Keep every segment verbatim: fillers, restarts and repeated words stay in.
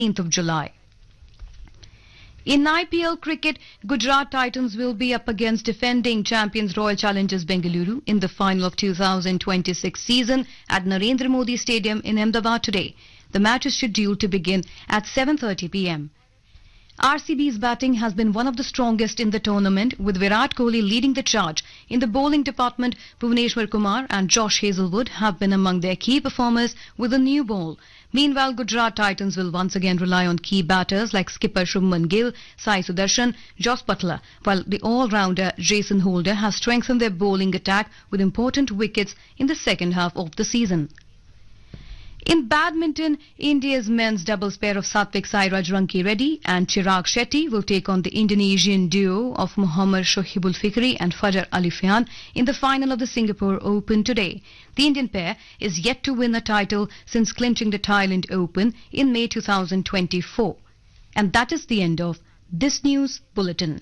eighteenth of July. In I P L cricket, Gujarat Titans will be up against defending champions Royal Challengers Bengaluru in the final of two thousand twenty-six season at Narendra Modi Stadium in Ahmedabad today. The match is scheduled to begin at seven thirty p m R C B's batting has been one of the strongest in the tournament, with Virat Kohli leading the charge. In the bowling department, Bhuvneshwar Kumar and Josh Hazlewood have been among their key performers with a new ball. Meanwhile, Gujarat Titans will once again rely on key batters like skipper Shubman Gill, Sai Sudarshan, Jos Buttler, while the all-rounder Jason Holder has strengthened their bowling attack with important wickets in the second half of the season. In badminton, India's men's doubles pair of Satvik Sairaj Ranki Reddy and Chirag Shetty will take on the Indonesian duo of Muhammad Shohibul Fikri and Fajar Alifian in the final of the Singapore Open today. The Indian pair is yet to win a title since clinching the Thailand Open in May two thousand twenty-four. And that is the end of this news bulletin.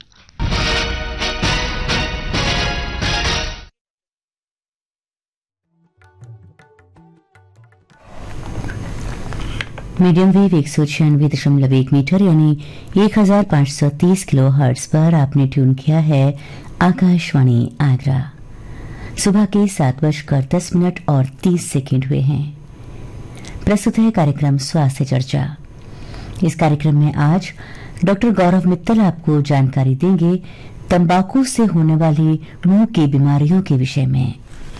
Medium wave एक सौ छियानवे दशमलव एक metre यानी एक हजार पाँच सौ तीस किलो हर्ट्ज पर आपने ट्यून किया है आकाशवाणी आगरा। सुबह के सात बजकर दस मिनट और तीस सेकंड हुए हैं। प्रस्तुत है कार्यक्रम स्वास्थ्य चर्चा। इस कार्यक्रम में आज डॉक्टर गौरव मित्तल आपको जानकारी देंगे तंबाकू से होने वाली मुंह की बीमारियों के विषय में।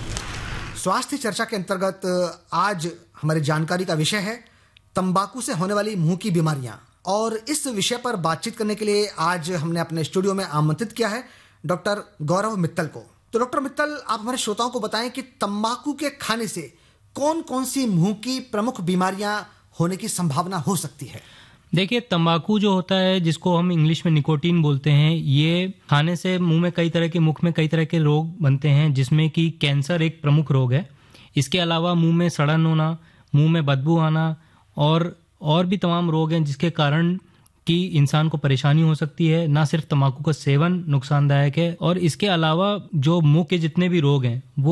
स्वास्थ्य चर्चा के अंतर्गत आज हमारी जानकारी का विषय है तंबाकू से होने वाली मुंह की बीमारियां, और इस विषय पर बातचीत करने के लिए आज हमने अपने स्टूडियो में आमंत्रित किया है डॉक्टर गौरव मित्तल को। तो डॉक्टर मित्तल, आप हमारे श्रोताओं को बताएं कि तंबाकू के खाने से कौन कौन सी मुंह की प्रमुख बीमारियां होने की संभावना हो सकती है? देखिए, तंबाकू जो होता है, जिसको हम इंग्लिश में निकोटीन बोलते हैं, ये खाने से मुंह में कई तरह के मुख में कई तरह के रोग बनते हैं, जिसमें कि कैंसर एक प्रमुख रोग है। इसके अलावा मुंह में सड़न होना, मुंह में बदबू आना और और भी तमाम रोग हैं जिसके कारण कि इंसान को परेशानी हो सकती है। ना सिर्फ तंबाकू का सेवन नुकसानदायक है, और इसके अलावा जो मुंह के जितने भी रोग हैं वो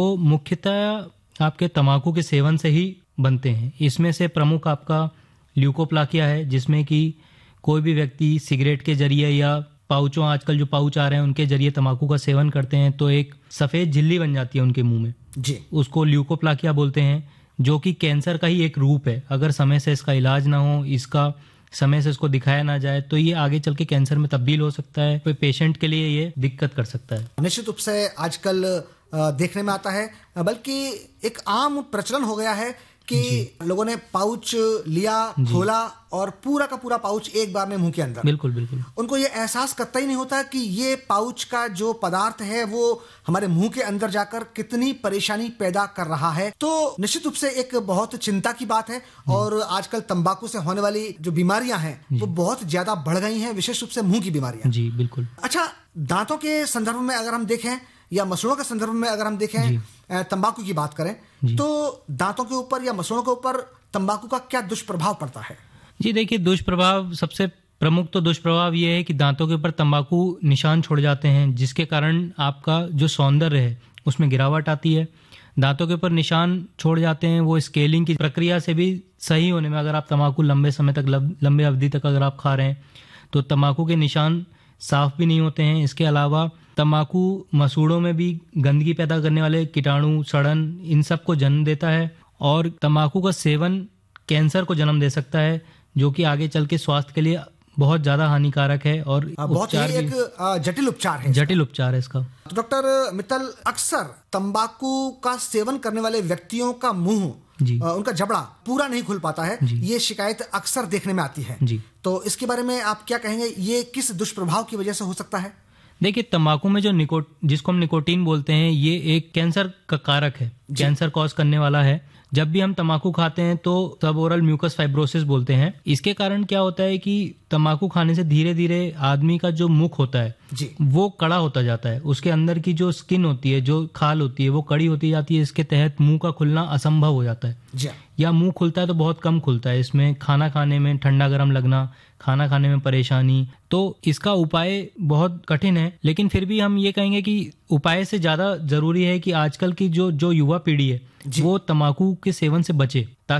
मुख्यतः आपके तंबाकू के सेवन से ही बनते हैं। इसमें से प्रमुख आपका ल्यूकोप्लाकिया है, जिसमें कि कोई भी व्यक्ति सिगरेट के जरिए या पाउचों, आजकल जो पाउच आ रहे हैं उनके जरिए तंबाकू का सेवन करते हैं तो एक सफेद झिल्ली बन जाती है उनके मुंह में जी, उसको ल्यूकोप्लाकिया बोलते हैं, जो कि कैंसर का ही एक रूप है। अगर समय से इसका इलाज ना हो, इसका समय से इसको दिखाया ना जाए तो ये आगे चल के कैंसर में तब्दील हो सकता है। कोई पेशेंट के लिए ये दिक्कत कर सकता है। निश्चित रूप से आजकल देखने में आता है, बल्कि एक आम प्रचलन हो गया है कि लोगों ने पाउच लिया, खोला और पूरा का पूरा पाउच एक बार में मुंह के अंदर। बिल्कुल बिल्कुल। उनको ये एहसास कतई नहीं होता कि ये पाउच का जो पदार्थ है वो हमारे मुंह के अंदर जाकर कितनी परेशानी पैदा कर रहा है। तो निश्चित रूप से एक बहुत चिंता की बात है, और आजकल तंबाकू से होने वाली जो बीमारियां हैं वो बहुत ज्यादा बढ़ गई हैं, विशेष रूप से मुंह की बीमारियां। जी बिल्कुल। अच्छा, दांतों के संदर्भ में अगर हम देखें या मसूड़ों के संदर्भ में अगर हम देखें, तंबाकू की बात करें तो दांतों के ऊपर या मसूड़ों के ऊपर तंबाकू का क्या दुष्प्रभाव पड़ता है? जी देखिए, दुष्प्रभाव, सबसे प्रमुख तो दुष्प्रभाव ये है कि दांतों के ऊपर तंबाकू निशान छोड़ जाते हैं, जिसके कारण आपका जो सौंदर्य है उसमें गिरावट आती है। दांतों के ऊपर निशान छोड़ जाते हैं, वो स्केलिंग की प्रक्रिया से भी सही होने में, अगर आप तंबाकू लंबे समय तक, लंबे अवधि तक अगर आप खा रहे हैं तो तंबाकू के निशान साफ भी नहीं होते हैं। इसके अलावा तंबाकू मसूड़ों में भी गंदगी पैदा करने वाले कीटाणु, सड़न, इन सब को जन्म देता है, और तंबाकू का सेवन कैंसर को जन्म दे सकता है, जो कि आगे चल के स्वास्थ्य के लिए बहुत ज्यादा हानिकारक है और बहुत ही एक जटिल उपचार है जटिल उपचार है इसका। तो डॉक्टर मित्तल, अक्सर तंबाकू का सेवन करने वाले व्यक्तियों का मुंह, जी, उनका जबड़ा पूरा नहीं खुल पाता है, ये शिकायत अक्सर देखने में आती है जी। तो इसके बारे में आप क्या कहेंगे, ये किस दुष्प्रभाव की वजह से हो सकता है? देखिए, तंबाकू में जो निकोट जिसको हम निकोटीन बोलते हैं, ये एक कैंसर का कारक है, कैंसर कॉज करने वाला है। जब भी हम तंबाकू खाते हैं तो सब ओरल म्यूकस फाइब्रोसिस बोलते हैं। इसके कारण क्या होता है कि तंबाकू खाने से धीरे धीरे आदमी का जो मुख होता है जी, वो कड़ा होता जाता है। उसके अंदर की जो स्किन होती है, जो खाल होती है, वो कड़ी होती जाती है। इसके तहत मुंह का खुलना असंभव हो जाता है जी। या मुंह खुलता है तो बहुत कम खुलता है। इसमें खाना खाने में ठंडा गर्म लगना, खाना खाने में परेशानी, तो इसका उपाय बहुत कठिन है। लेकिन फिर भी हम ये कहेंगे कि उपाय से ज्यादा जरूरी है कि आजकल की जो जो युवा पीढ़ी है वो तंबाकू के सेवन से बचे, ताकि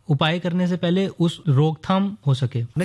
उपाय करने से पहले उस रोकथाम हो सके।